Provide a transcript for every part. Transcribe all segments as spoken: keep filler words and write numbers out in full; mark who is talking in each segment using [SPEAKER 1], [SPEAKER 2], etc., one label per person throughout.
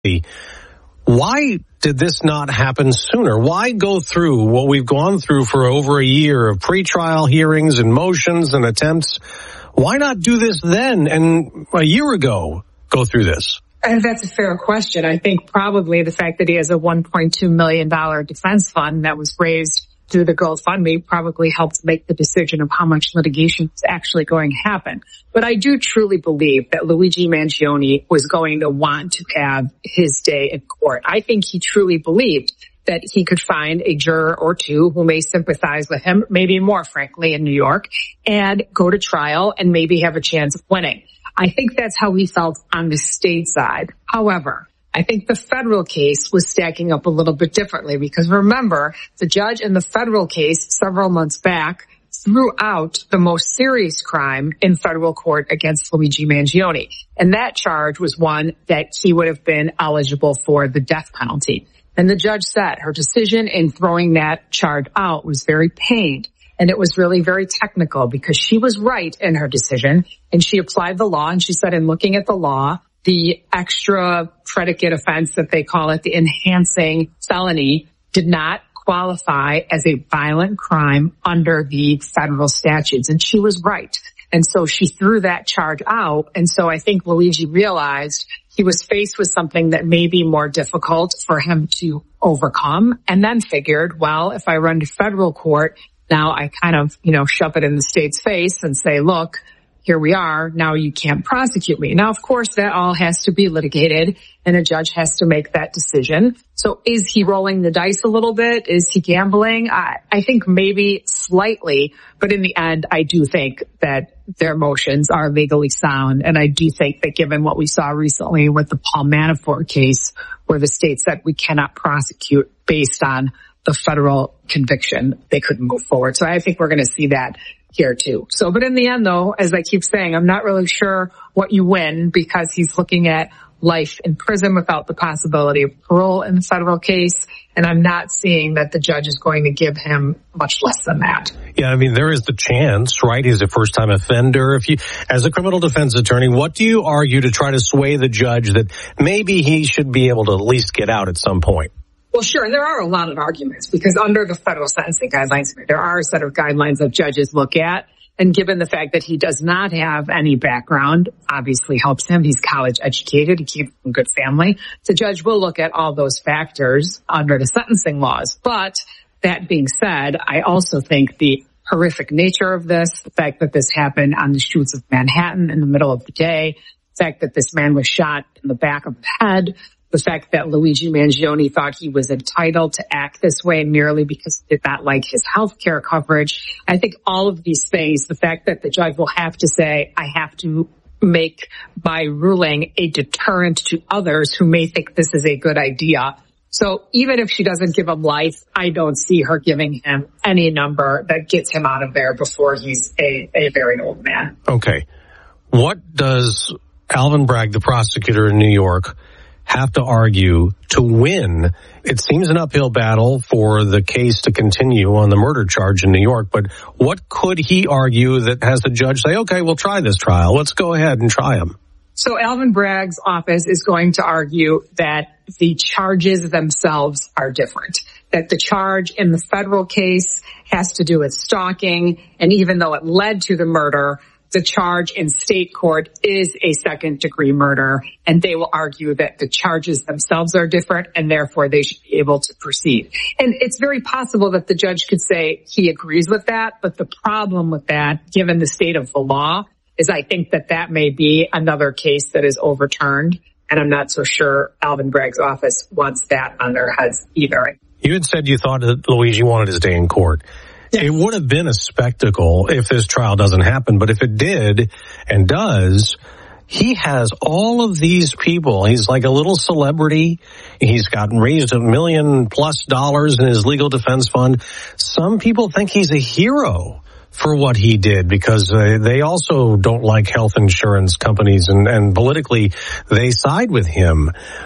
[SPEAKER 1] Why did this not happen sooner? Why go through what we've gone through for over a year of pretrial hearings and motions and attempts? Why not do this then and a year ago go through this?
[SPEAKER 2] And that's a fair question. I think probably the fact that he has a one point two million dollars defense fund that was raised through the GoFundMe probably helped make the decision of how much litigation is actually going to happen. But I do truly believe that Luigi Mangione was going to want to have his day in court. I think he truly believed that he could find a juror or two who may sympathize with him, maybe more, frankly, in New York, and go to trial and maybe have a chance of winning. I think that's how he felt on the state side. However, I think the federal case was stacking up a little bit differently because remember, the judge in the federal case several months back threw out the most serious crime in federal court against Luigi Mangione. And that charge was one that he would have been eligible for the death penalty. And the judge said her decision in throwing that charge out was very pained. And it was really very technical because she was right in her decision and she applied the law and she said in looking at the law, the extra predicate offense that they call it, the enhancing felony, did not qualify as a violent crime under the federal statutes. And she was right. And so she threw that charge out. And so I think Luigi realized he was faced with something that may be more difficult for him to overcome and then figured, well, if I run to federal court, now I kind of, you know, shove it in the state's face and say, look, here we are. Now you can't prosecute me. Now, of course, that all has to be litigated and a judge has to make that decision. So is he rolling the dice a little bit? Is he gambling? I, I think maybe slightly, but in the end, I do think that their motions are legally sound. And I do think that given what we saw recently with the Paul Manafort case, where the state said we cannot prosecute based on the federal conviction, they couldn't move forward. So I think we're going to see that here too. So, but in the end though, as I keep saying, I'm not really sure what you win because he's looking at life in prison without the possibility of parole in the federal case. And I'm not seeing that the judge is going to give him much less than that.
[SPEAKER 1] Yeah, I mean, there is the chance, right? He's a first-time offender. If you, as a criminal defense attorney, what do you argue to try to sway the judge that maybe he should be able to at least get out at some point?
[SPEAKER 2] Well, sure. There are a lot of arguments because under the federal sentencing guidelines, there are a set of guidelines that judges look at. And given the fact that he does not have any background, obviously helps him. He's college educated. He came from a good family. The judge will look at all those factors under the sentencing laws. But that being said, I also think the horrific nature of this, the fact that this happened on the streets of Manhattan in the middle of the day, the fact that this man was shot in the back of the head, the fact that Luigi Mangione thought he was entitled to act this way merely because he did not like his health care coverage. I think all of these things, the fact that the judge will have to say, I have to make my ruling a deterrent to others who may think this is a good idea. So even if she doesn't give him life, I don't see her giving him any number that gets him out of there before he's a, a very old man.
[SPEAKER 1] Okay. What does Alvin Bragg, the prosecutor in New York, have to argue to win? It seems an uphill battle for the case to continue on the murder charge in New York, but what could he argue that has the judge say, okay, we'll try this trial. Let's go ahead and try him?
[SPEAKER 2] So Alvin Bragg's office is going to argue that the charges themselves are different, that the charge in the federal case has to do with stalking, and even though it led to the murder, the charge in state court is a second-degree murder, and they will argue that the charges themselves are different, and therefore they should be able to proceed. And it's very possible that the judge could say he agrees with that, but the problem with that, given the state of the law, is I think that that may be another case that is overturned, and I'm not so sure Alvin Bragg's office wants that on their heads either.
[SPEAKER 1] You had said you thought that Luigi wanted his day in court. It would have been a spectacle if this trial doesn't happen, but if it did and does, he has all of these people. He's like a little celebrity. He's gotten raised a million plus dollars in his legal defense fund. Some people think he's a hero for what he did because uh, they also don't like health insurance companies, and, and politically they side with him.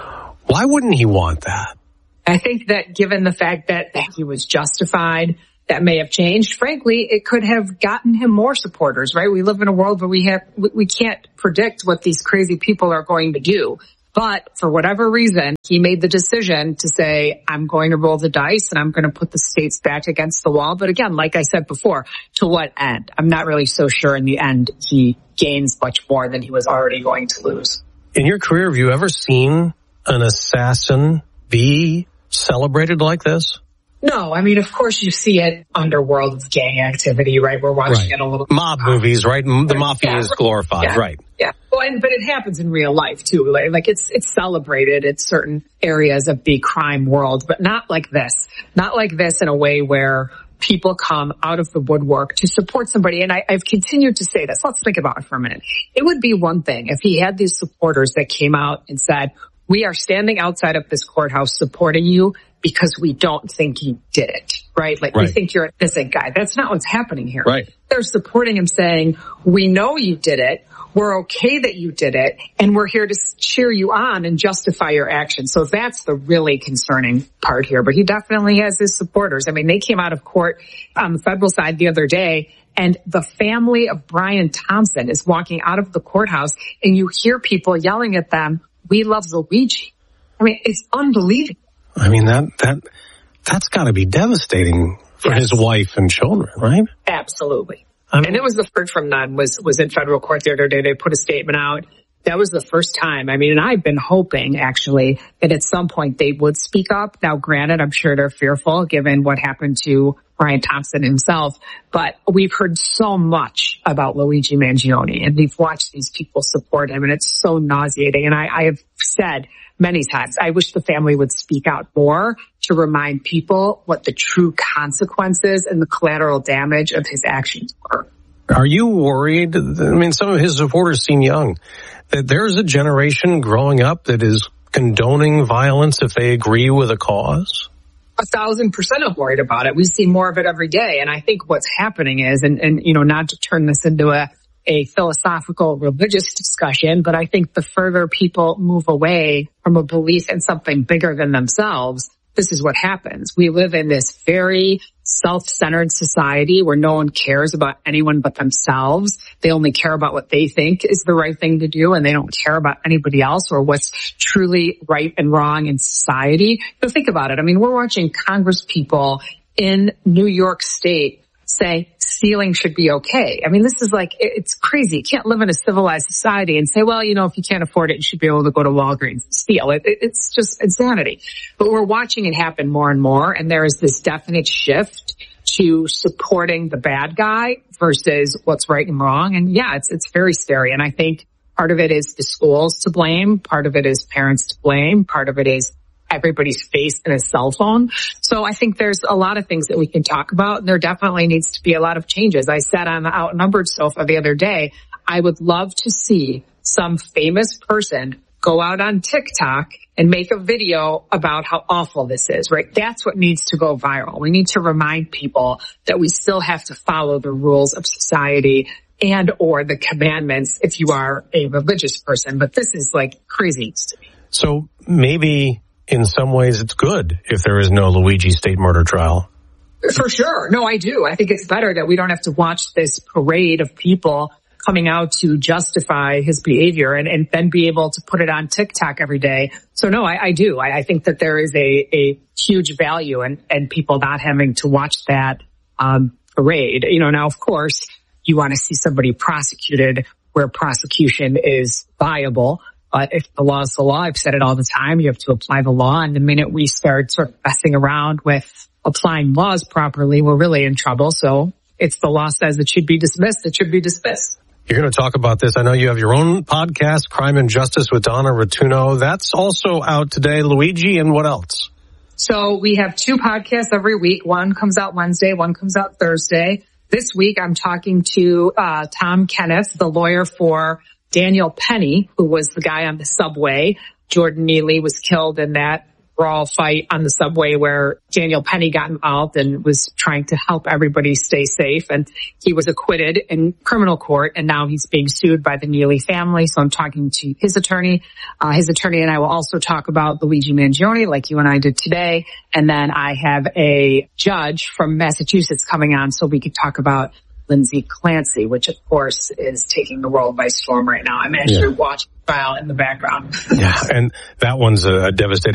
[SPEAKER 1] Why wouldn't he want that?
[SPEAKER 2] I think that given the fact that, that he was justified, that may have changed. Frankly, it could have gotten him more supporters, right? We live in a world where we have, we can't predict what these crazy people are going to do. But for whatever reason, he made the decision to say, I'm going to roll the dice and I'm going to put the state's back against the wall. But again, like I said before, to what end? I'm not really so sure in the end he gains much more than he was already going to lose.
[SPEAKER 1] In your career, have you ever seen an assassin be celebrated like this?
[SPEAKER 2] No, I mean, of course you see it underworld of gang activity, right? We're watching
[SPEAKER 1] right.
[SPEAKER 2] it a little
[SPEAKER 1] mob
[SPEAKER 2] bit.
[SPEAKER 1] movies, right? The mafia
[SPEAKER 2] yeah,
[SPEAKER 1] is glorified,
[SPEAKER 2] yeah,
[SPEAKER 1] right?
[SPEAKER 2] Yeah, well, and, but it happens in real life too. Like, like it's it's celebrated in certain areas of the crime world, but not like this. Not like this in a way where people come out of the woodwork to support somebody. And I, I've continued to say this. Let's think about it for a minute. It would be one thing if he had these supporters that came out and said, we are standing outside of this courthouse supporting you because we don't think you did it, right? Like,
[SPEAKER 1] right.
[SPEAKER 2] we think you're an innocent guy. That's not what's happening here.
[SPEAKER 1] Right.
[SPEAKER 2] They're supporting him saying, we know you did it. We're okay that you did it. And we're here to cheer you on and justify your action. So that's the really concerning part here. But he definitely has his supporters. I mean, they came out of court on the federal side the other day, and the family of Brian Thompson is walking out of the courthouse, and you hear people yelling at them, we love Luigi. I mean, it's unbelievable.
[SPEAKER 1] I mean, that, that, that's gotta be devastating for yes. his wife and children, right?
[SPEAKER 2] Absolutely. I mean, and it was the first from none was, was in federal court the other day. They put a statement out. That was the first time. I mean, and I've been hoping actually that at some point they would speak up. Now, granted, I'm sure they're fearful given what happened to Brian Thompson himself, but we've heard so much about Luigi Mangione, and we've watched these people support him, and it's so nauseating. And I, I have said many times, I wish the family would speak out more to remind people what the true consequences and the collateral damage of his actions were.
[SPEAKER 1] Are you worried? I mean, some of his supporters seem young, that there's a generation growing up that is condoning violence if they agree with a cause?
[SPEAKER 2] A thousand percent I'm worried about it. We see more of it every day. And I think what's happening is, and, and you know, not to turn this into a, a philosophical religious discussion, but I think the further people move away from a belief in something bigger than themselves, this is what happens. We live in this very self-centered society where no one cares about anyone but themselves. They only care about what they think is the right thing to do, and they don't care about anybody else or what's truly right and wrong in society. So think about it. I mean, we're watching Congress people in New York State say stealing should be okay. I mean, this is like, it's crazy. You can't live in a civilized society and say, well, you know, if you can't afford it, you should be able to go to Walgreens and steal it. It's just insanity. But we're watching it happen more and more. And there is this definite shift to supporting the bad guy versus what's right and wrong. And yeah, it's, it's very scary. And I think part of it is the schools to blame. Part of it is parents to blame. Part of it is everybody's face in a cell phone. So I think there's a lot of things that we can talk about. There definitely needs to be a lot of changes. I said on the Outnumbered sofa the other day, I would love to see some famous person go out on TikTok and make a video about how awful this is, right? That's what needs to go viral. We need to remind people that we still have to follow the rules of society and or the commandments if you are a religious person. But this is like crazy to me.
[SPEAKER 1] So maybe in some ways it's good if there is no Luigi state murder trial.
[SPEAKER 2] For sure. No, I do. I think it's better that we don't have to watch this parade of people coming out to justify his behavior and, and then be able to put it on TikTok every day. So no, I, I do. I, I think that there is a, a huge value in, in people not having to watch that um, parade. You know, now, of course, you want to see somebody prosecuted where prosecution is viable. But if the law is the law, I've said it all the time, you have to apply the law. And the minute we start sort of messing around with applying laws properly, we're really in trouble. So if the law says it should be dismissed, it should be dismissed.
[SPEAKER 1] You're going to talk about this. I know you have your own podcast, Crime and Justice with Donna Rotunno. That's also out today. Luigi, and what else?
[SPEAKER 2] So we have two podcasts every week. One comes out Wednesday, one comes out Thursday. This week, I'm talking to uh Tom Kenneth, the lawyer for Daniel Penny, who was the guy on the subway. Jordan Neely was killed in that brawl fight on the subway where Daniel Penny got involved and was trying to help everybody stay safe. And he was acquitted in criminal court, and now he's being sued by the Neely family. So I'm talking to his attorney. Uh, his attorney and I will also talk about Luigi Mangione, like you and I did today. And then I have a judge from Massachusetts coming on so we could talk about Lindsay Clancy, which of course is taking the world by storm right now. I'm actually yeah. watching trial in the background.
[SPEAKER 1] Yeah, and that one's a devastating